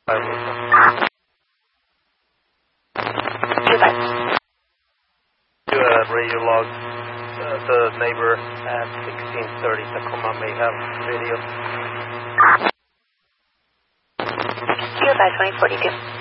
Radio log. The neighbor at 1630 Tacoma may have video. 205 2042.